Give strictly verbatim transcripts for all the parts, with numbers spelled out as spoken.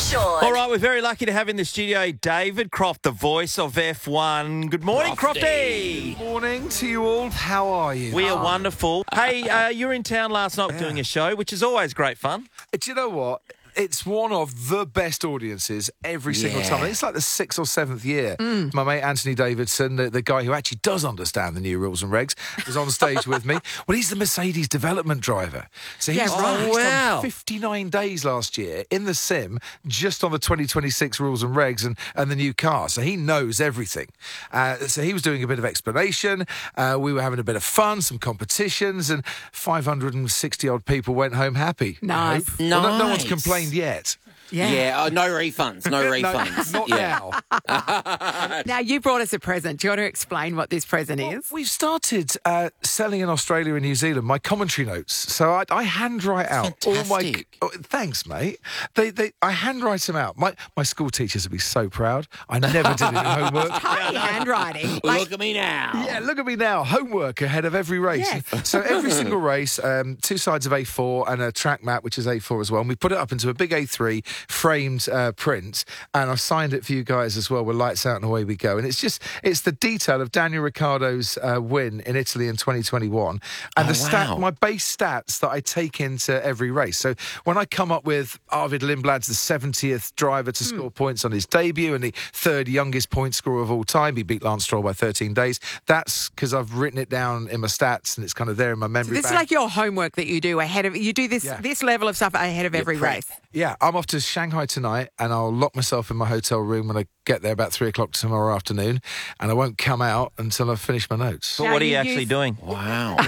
Sean. All right, we're very lucky to have in the studio David Croft, the voice of F one. Good morning, Crofty. Good morning to you all. How are you? We are wonderful. Hey, uh, you were in town last night Yeah. doing a show, which is always great fun. Do you know what? It's one of the best audiences every single Yeah. time. It's like the sixth or seventh year. My mate Anthony Davidson, the, the guy who actually does understand the new rules and regs, was on stage with me. Well, he's the Mercedes development driver. So he's, Yeah, right. he's done Wow. fifty-nine days last year in the sim just on the twenty twenty-six rules and regs and, and the new car. So he knows everything. Uh, so he was doing a bit of explanation. Uh, we were having a bit of fun, some competitions, and five hundred sixty odd people went home happy. I Nice. hope. Well, no, no one's Nice. complained yet. Yeah. Yeah, oh, no refunds, no refunds. No, not yeah. now. Now, you brought us a present. Do you want to explain what this present is? We've started uh, selling in Australia and New Zealand my commentary notes. So I, I handwrite out all my. fantastic. Oh, thanks, mate. They, they, I handwrite them out. My, my school teachers would be so proud. I never did any homework. Tiny handwriting. Like, Look at me now. Yeah, look at me now. Homework ahead of every race. Yes. So every single race, um, two sides of A four and a track map, which is A four as well. And we put it up into a big A three framed uh, print. And I've signed it for you guys as well with lights out and away we go. And it's just, it's the detail of Daniel Ricciardo's uh, win in Italy in twenty twenty-one. And Oh, the stat, wow. my base stats that I take into every race. So when I come up with Arvid Lindblad's the seventieth driver to score points on his debut and the third youngest point scorer of all time, he beat Lance Stroll by thirteen days. That's because I've written it down in my stats and it's kind of there in my memory this is bank. like your homework that you do ahead of, you do this Yeah. this level of stuff ahead of every prep. race. Yeah, I'm off to Shanghai tonight and I'll lock myself in my hotel room when I get there about three o'clock tomorrow afternoon and I won't come out until I've finished my notes. But Now, what are you you actually use- doing? Wow.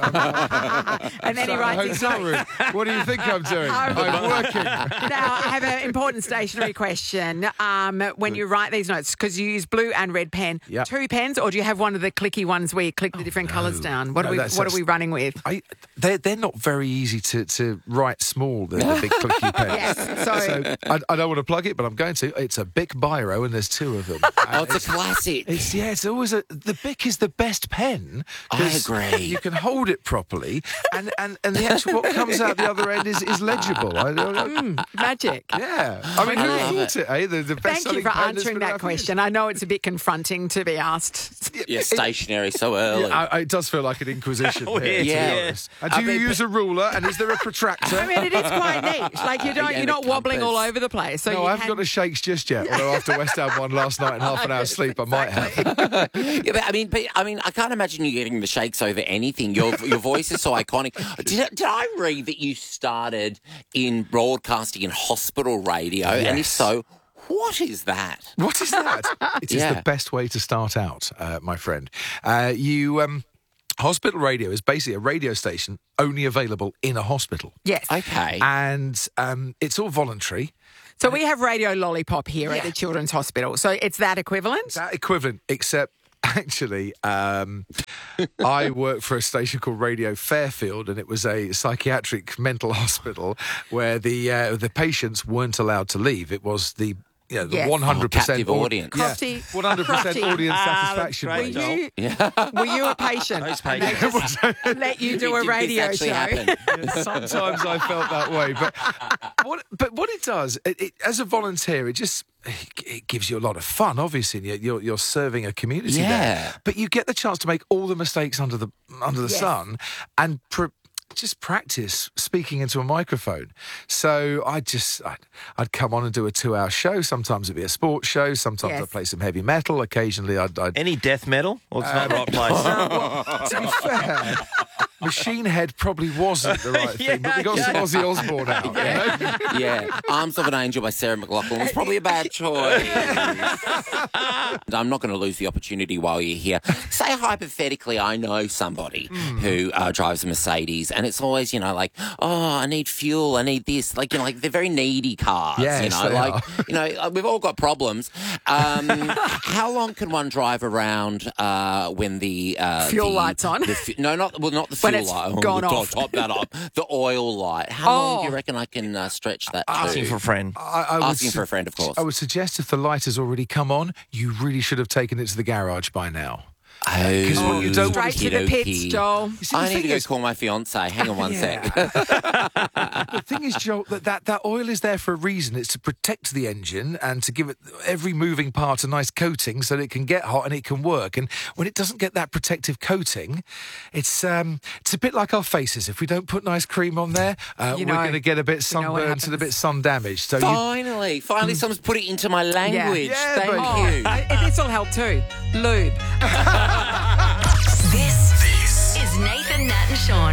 And then he writes his hotel notes. room. What do you think I'm doing? I'm working. Now, I have an important stationery question. Um, when you write these notes, because you use blue and red pen, Yep. two pens, or do you have one of the clicky ones where you click the different colours down? What No, are we that's- What are that's- we running with? I, they're, they're not very easy to, to write small, the, the big clicky pens. Yes, so- So I, I don't want to plug it, but I'm going to. It's a Bic Biro and there's two of them. Oh, And it's a classic. It's yeah, it's always a the Bic is the best pen. I 'cause agree. You can hold it properly, and, and, and the actual what comes out the other end is, is legible. I, I- Mm, magic. yeah, I mean, I who love thought it? Eh? The, the best Thank you for pen that's answering been that around for years. question. I know it's a bit confronting to be asked. Yeah, stationary so early. Yeah, I, I- it does feel like an inquisition. Oh, here, to be yeah. honest. And do I you mean, use a ruler? And is there a protractor? I mean, it is quite neat. Like you don't, And you're a not wobbling all compass. over the place. So no, you I haven't can... got the shakes just yet. Although after West Ham won last night and half an hour's sleep, I might have. Yeah, but I mean, but, I mean, I can't imagine you getting the shakes over anything. Your your voice is so iconic. Did, did I read that you started in broadcasting in hospital radio? And if Yes. so, what is that? What is that? It is Yeah. the best way to start out, uh, my friend. Uh, you. Um, Hospital radio is basically a radio station only available in a hospital. Yes. Okay. And um, it's all voluntary. So we have Radio Lollipop here at Yeah. the Children's Hospital. So it's that equivalent? That equivalent, except actually, um, I worked for a station called Radio Fairfield, and it was a psychiatric mental hospital where the uh, the patients weren't allowed to leave. It was the you know, the Yes. one hundred percent Oh, captive audience. Yeah, Crofty. one hundred percent Crofty. audience Ah, satisfaction that's rate. great, Were Joel. you, were you a patient? Those And they patients. just let you do a Did this radio actually show. happen? Yeah, sometimes I felt that way, but what? But what it does, it, it, as a volunteer, it just it gives you a lot of fun. Obviously, you're you're, you're serving a community Yeah. there, but you get the chance to make all the mistakes under the under the Yes. sun and. Pr- just practice speaking into a microphone. So I'd just, I'd, I'd come on and do a two-hour show. Sometimes it'd be a sports show. Sometimes Yes. I'd play some heavy metal. Occasionally I'd... I'd Any death metal? Or it's not the right place? to be fair, Machine Head probably wasn't the right thing, but we got some Ozzy Osbourne out, you know? Yeah, Arms of an Angel by Sarah McLachlan was probably a bad choice. I'm not going to lose the opportunity while you're here. Say hypothetically I know somebody who uh, drives a Mercedes and it's always, you know, like, oh, I need fuel, I need this. Like, you know, like they're very needy cars, Yes, you know, they like, are. you know, like, we've all got problems. Um, how long can one drive around uh, when the... Uh, Fuel the- light's on? the fu- no, not, well, not the fuel When it's light. gone Oh, off. Top that up. The oil light. How long Oh. do you reckon I can uh, stretch that to? Asking for a friend. I, I would Asking su- for a friend, of course. I would suggest if the light has already come on, you really should have taken it to the garage by now. Oh, what you don't Straight to the pits, okey-dokey. Joel. You see, the I need thing to go is- call my fiance. Hang on one Yeah. sec. The thing is, Joel, that, that that oil is there for a reason. It's to protect the engine and to give it every moving part a nice coating so that it can get hot and it can work. And when it doesn't get that protective coating, it's um, it's a bit like our faces. If we don't put nice cream on there, uh, You we're know- going to get a bit you know what sunburnt and a bit happens. sun damaged. So you, Finally, finally, someone's put it into my language. Yeah, Thank baby. Oh, you. I- this will help too. Lube. This, this is Nathan, Nat and Sean.